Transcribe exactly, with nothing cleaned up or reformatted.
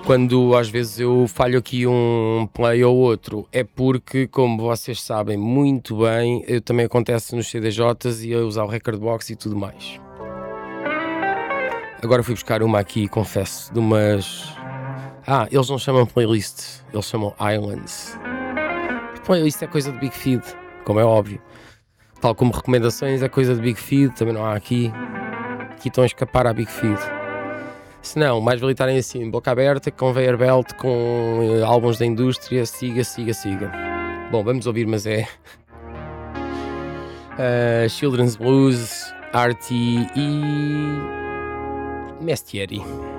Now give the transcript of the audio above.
quando às vezes eu falho aqui um play ou outro, é porque, como vocês sabem muito bem, eu também acontece nos C D Js e a usar o Recordbox e tudo mais. Agora fui buscar uma aqui, confesso, de umas... Ah, eles não chamam playlist, eles chamam Islands. Playlist é coisa de Big Feed, como é óbvio. Tal como recomendações é coisa de Big Feed, também não há aqui. Aqui estão a escapar à Big Feed. Se não, mais vale estarem assim, boca aberta, com conveyor belt, com uh, álbuns da indústria, siga, siga, siga. Bom, vamos ouvir, mas é... Uh, Children's Blues, Artie e... Mestieri.